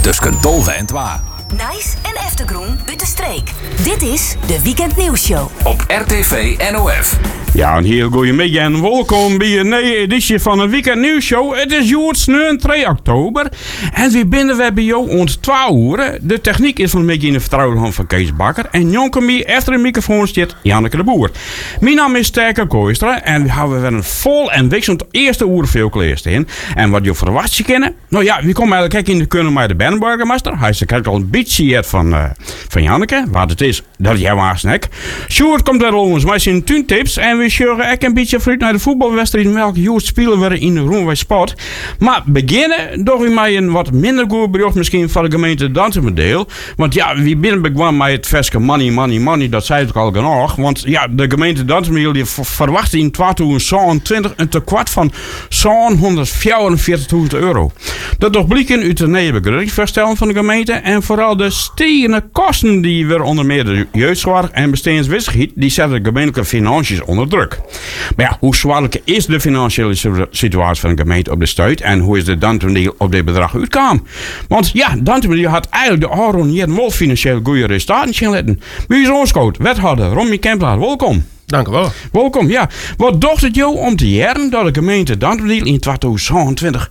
tussen Dolve en Twa. Nice en Eftergroen uit de streek. Dit is de Weekend Nieuwsshow. Op RTV NOF. Ja, een heel goeiemiddag en welkom bij een nieuwe editie van een Weekend Nieuwsshow. Het is joerdsneun 2 oktober en we binnen we bij jou ons 2 uur. De techniek is van een beetje in de vertrouwde hand van Kees Bakker. En jongen mij achter de microfoon zit Janneke de Boer. Mijn naam is Sterke Kooistra en we hebben weer een vol en wissend eerste uur veel kleerst in. En wat je verwacht je kennen? Nou ja, we komen eigenlijk in de kunnen met de Bernburgermaster. Hij is al een beetje van Janneke. Wat het is, dat is jouw aansnek. Sjoerd komt er ons met zijn tuintips en we sjurgen ook een beetje fruit naar de voetbalwedstrijd welke Jood spelen we in de Roenwij Sport. Maar beginnen door we met een wat minder goed bericht misschien van de gemeente Dantemerdeel. Want ja, we binnen begonnen met het veske money, dat zei ik al genoeg. Want ja, de gemeente Dantemerdeel die verwacht in 2022 een tekort van zo'n €144.000. Dat toch blijken uit de nieuwe begrotingsvoorstellen van de gemeente en vooral de stijgende kosten die weer onder meer de jeugdzorg en bestaanswissigheid die zetten de gemeentelijke financiën onder druk. Maar ja, hoe zwaarlijk is de financiële situatie van de gemeente op de stuit en hoe is de Dantemerdeel op dit bedrag uitkwam? Want ja, Dantemerdeel had eigenlijk de Aron hier wel financieel goede resultaten zien letten. Wie is ons coach, wethouder Romy Kemplaar, welkom. Dank u wel. Welkom, ja. Wat dacht het jou om te jaren dat de gemeente Dantemerdeel in 2022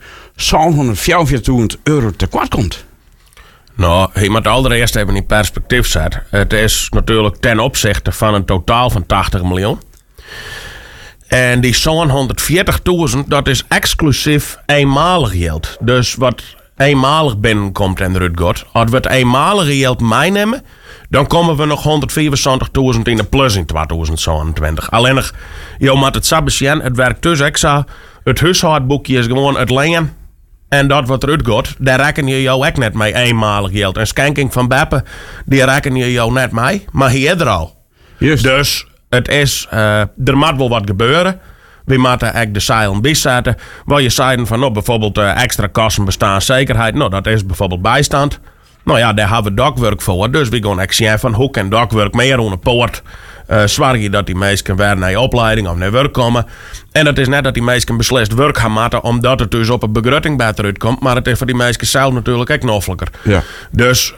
€144.000 tekort komt? Nou, je moet allereerst even in perspectief zetten. Het is natuurlijk ten opzichte van een totaal van 80 miljoen. En die zo'n 140.000, dat is exclusief eenmalig geld. Dus wat eenmalig binnenkomt en eruit gaat. Als we het eenmalige geld meenemen, dan komen we nog 174.000 in de plus in 2022. Alleen nog, je moet het zo bezien, het werkt dus extra. Het huishoudboekje is gewoon het leen. En dat wat eruit gaat, daar reken je jou ook net mee eenmalig geld. En schenking van Beppe, die reken je jou net mee, maar hier er al. Juist. Dus het is, er moet wel wat gebeuren. We moeten echt de zeilen bijzetten. Waar je zeiden van, nou, bijvoorbeeld extra kosten bestaanszekerheid. Nou, dat is bijvoorbeeld bijstand. Nou ja, daar hebben we dokwerk voor. Dus we gaan echt zien van hoe kan dokwerk meer onder poort. Zorg je dat die mensen weer naar je opleiding of naar werk komen. En het is net dat die mensen beslist werk gaan maken omdat het dus op een begroting beter uitkomt. Maar het is voor die mensen zelf natuurlijk ook noffelijker. Ja. Dus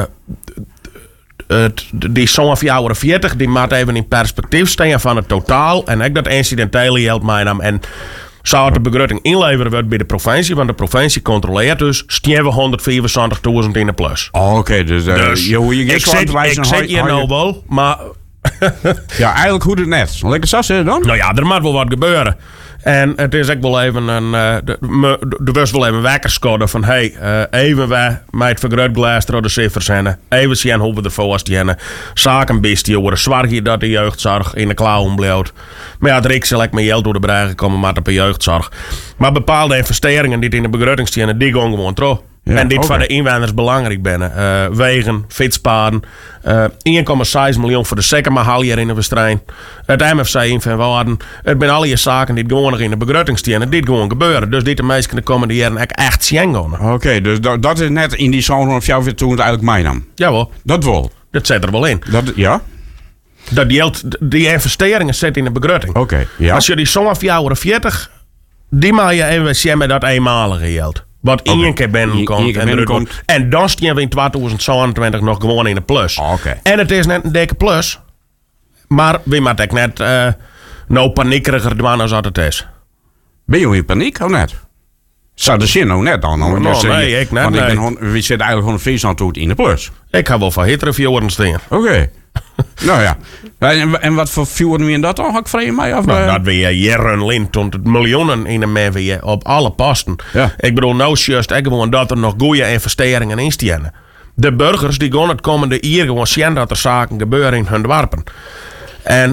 die zo'n 44 die moet even in perspectief staan van het totaal. En ook dat incidentele geld meenam. En zou de begroting inleveren wordt bij de provincie, want de provincie controleert dus, staan we 174.000 in de plus. Oh, oké, dus ik zet je nou wel, maar ja, eigenlijk hoe het net. Lekker zo zeggen dan? Nou ja, er moet wel wat gebeuren. En het is ook wel even er was wel even wekkerskode van even wij met het vergrootglas door de cijfers zijn. Even zien hoe we ervoor staan. Zaken besturen. Zorg je dat de jeugdzorg in de klauwen blijft. Maar ja, het riek zal ik met geld door de brein komen met de jeugdzorg. Maar bepaalde investeringen die in de begroting staan, die gaan gewoon terug. Ja, en dit voor de inwoners belangrijk binnen. Wegen, fietspaden. 1,6 miljoen voor de Sekkermaal hier in de Westrein. Het MFC in Van Waarden. Het zijn alle zaken die gewoon nog in de begroting staan. En dit gewoon gebeuren. Dus dit de meesten de komende jaren echt zien gaan. Oké, dus dat is net in die zo'n 44 eigenlijk mijn naam. Jawel. Dat wel. Dat zit er wel in. Ja? Dat die investeringen zitten in de begroting. Oké, ja. Als je die zo'n 44, die maak je even zien met dat eenmalige geld. Wat één keer binnenkomt. En dan staan we in 2022 nog gewoon in de plus. En het is net een dikke plus. Maar we moeten ook net nou paniekeriger doen als dat het is. Ben je in paniek of net? Zou de zin nou net dan? Nee, ik net. Want we zitten eigenlijk gewoon Friesland toe in de plus. Ik ga wel van hitreviewen staan. Oké. Nou ja. En wat voor vuren we in dat dan? Ik vreemd mij af. Dat we jaren lint tot miljoenen in de mensen op alle posten. Ja. Ik bedoel, nou juist gewoon dat er nog goede investeringen in staan. De burgers die gaan het komende jaar gewoon zien dat er zaken gebeuren in hun dorpen. En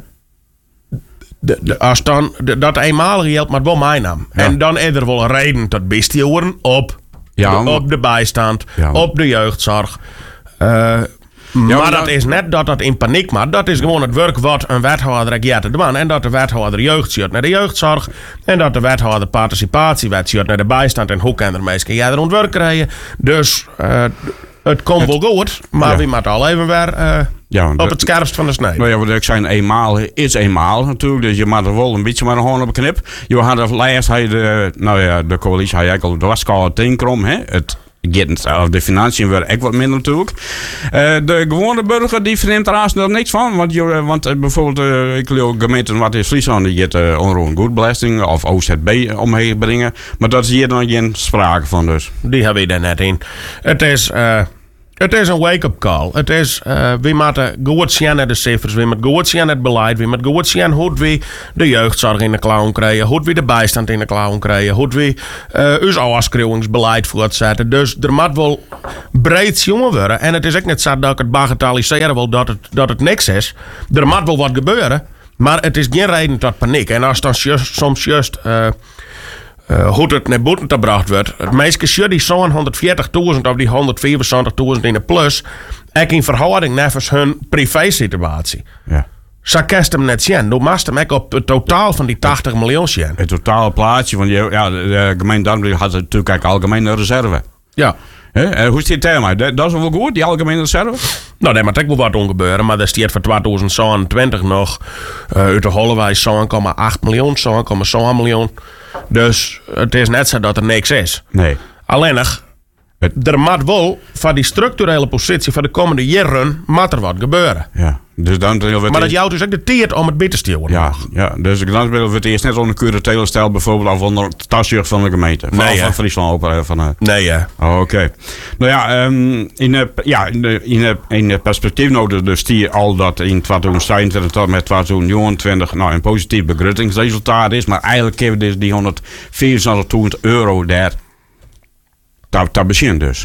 als dan dat eenmalige geld maar wel meenam. Ja. En dan is er wel een reden tot besturen op de bijstand, op de jeugdzorg. Maar dat is net dat in paniek maakt. Dat is gewoon het werk wat een wethouder gaat te doen. En dat de wethouder jeugd ziet naar de jeugdzorg. En dat de wethouder participatiewet ziet naar de bijstand. En hoe kan er meestal jij er ontwerk krijgen. Dus het komt wel goed. Maar we moeten al even weer op het scherpst van de snede. Nou ja, wat ik zei, eenmaal is eenmaal natuurlijk. Dus je moet er wel een beetje maar gewoon op een knip. Je had laatst de coalitie had eigenlijk al de waskal 10 krom. Het de financiën worden ook wat minder natuurlijk. De gewone burger die verneemt er haast nog niks van. Want bijvoorbeeld, ik wil gemeenten wat in Friesland die het onroerend goedbelasting of OZB omheen brengen. Maar dat is hier dan geen sprake van dus. Die hebben we daar net in. Het is een wake-up call. Het is, we moeten goed zien naar de cijfers, we moeten goed zien naar het beleid, we moeten goed zien hoe we de jeugdzorg in de klauwen krijgen, hoe we de bijstand in de klauwen krijgen, hoe we ons afschrijvingsbeleid voortzetten. Dus er moet wel breed jongen worden. En het is ook niet zo dat ik het bagatelliseren wil dat het niks is. Er moet wel wat gebeuren, maar het is geen reden tot paniek. En als dan soms juist... hoe het naar buiten gebracht wordt. Het meeste die zo'n 140.000 of die 175.000 in de plus. Ook in verhouding naar hun privé-situatie. Ja. Zo kerst hem net zien. Doe maast hem ook op het totaal van die 80 miljoen zien. Het totale plaatje van de gemeente Danbury had natuurlijk ook algemene reserve. Ja. Hoe zit het maar? Dat is wel goed, die algemene reserve? Nou, daar moet ook wel wat ongebeuren. Maar dat stiert voor 2020 nog uit de Hollewijs 7,8 miljoen, 7,7 miljoen. Dus het is net zo dat er niks is. Nee. Alleen nog, er moet wel van die structurele positie van de komende jaren moet er wat gebeuren. Ja. Dus dan maar dat jouwt dus ook de tijd om het bij te sturen. Ja, dus dan wil het eerst net onder curatele stijl bijvoorbeeld of onder het tasjeugd van de gemeente. Van Friesland ook. Nee, ja. Oké. Nou ja, in het perspectief nodig dus die al dat in 2022 tot met 2021 een positief begrotingsresultaat is. Maar eigenlijk hebben we die €174.000 daar te beginnen dus.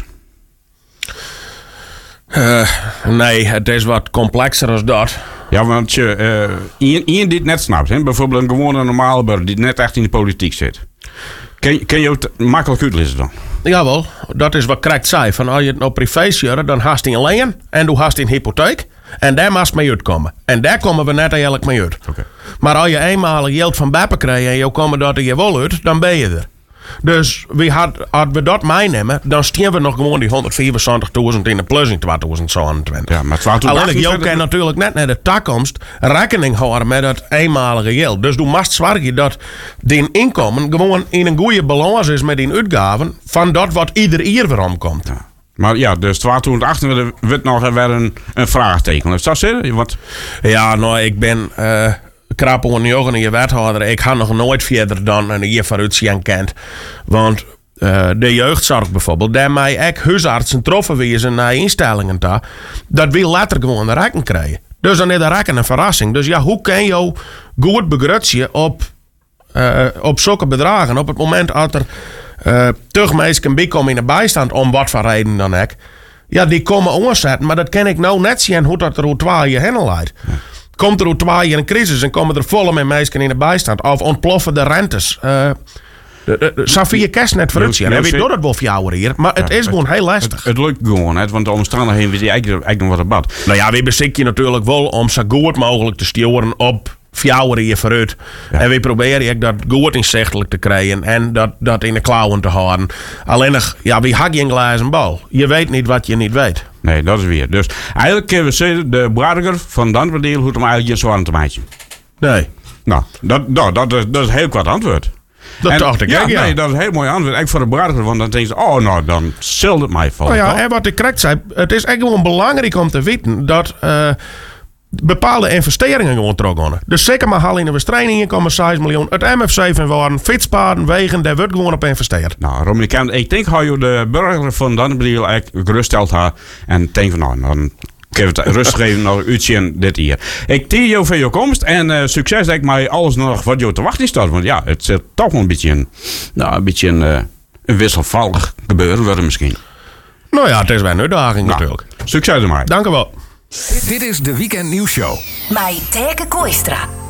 Nee, het is wat complexer dan dat. Ja, want iemand die het net snapt, hè? Bijvoorbeeld een gewone normale burger die net echt in de politiek zit. Kun je het makkelijk uitlezen dan? Jawel, dat is wat correct zei. Van als je het nou privé zet, dan haast je een leen en doe haast een hypotheek. En daar mag mee uitkomen. En daar komen we net eigenlijk mee uit. Okay. Maar als je eenmalig geld van Beppe krijgt en je komt dat er je wel uit, dan ben je er. Dus als we dat meenemen, dan stieren we nog gewoon die 174.000 in de plus in 2022. Ja, maar 2028... Alleen je kan natuurlijk net naar de toekomst rekening houden met dat eenmalige geld. Dus doe mast zorgen dat die inkomen gewoon in een goede balans is met die uitgaven van dat wat ieder jaar weer omkomt. Ja. Maar ja, dus 2028 wordt nog weer een vraagteken. Is dat zo? Wat? Ja, nou, ik ben... krap onder de ogen in je wethouder. Ik ga nog nooit verder dan een jaar vooruit zien kent. Want de jeugdzorg bijvoorbeeld, daarmee ook huisartsen troffen wezen naar instellingen daar. Dat wil later gewoon de rekening krijgen. Dus dan is de rekening een verrassing. Dus ja, hoe kan je goed begrutsen op zulke bedragen? Op het moment dat er toch mensen bijkomen in de bijstand om wat voor reden dan ook. Ja, die komen omzetten. Maar dat kan ik nou net zien hoe dat er hoe 2 jaar heen leidt. Komt er hoe 2 jaar een crisis en komen er volle met mensen in de bijstand? Of ontploffen de rentes? Zo via je kerst net vooruit zien. En we doen het wel voor jou hier. Maar het is gewoon heel lastig. Het lukt gewoon, hè, want de omstandigheden is eigenlijk nog wat debat. Nou ja, we bezikken je natuurlijk wel om zo goed mogelijk te sturen op 4 jaar hier vooruit. Ja. En we proberen dat goed inzichtelijk te krijgen. En dat in de klauwen te houden. Alleen nog, ja, we hakken een glazen bal. Je weet niet wat je niet weet. Nee, dat is weer. Dus eigenlijk kunnen we zeggen, de burger van Danbury hoeft hem eigenlijk zo aan te maken. Nee. Nou, dat is heel kwart antwoord. Dat dacht ik. Ja, nee, dat is een heel mooi antwoord. Ook voor de burger, want dan denk je, dan zult het mij vallen. Nou ja, en wat ik correct zei, het is echt gewoon belangrijk om te weten dat bepaalde investeringen gewoon trokken. Dus zeker maar halen in de bestrijding 1,6 miljoen. Het MFC van waren fietspaden, wegen, daar wordt gewoon op investeerd. Nou, Romney, ik denk dat je de burger van Danbury eigenlijk geruststeld had. En denk van, dan kunnen we het rustig even nog uitzien dit hier. Ik dank jou voor je komst en succes denk ik maar alles nog wat je te wachten staat. Want ja, het zit toch wel een beetje een wisselvallig gebeuren worden misschien. Nou ja, het is wel een uitdaging natuurlijk. Succes ermee. Dank u wel. Dit is de Weekend Nieuws Show. Bij Teke Kooistra.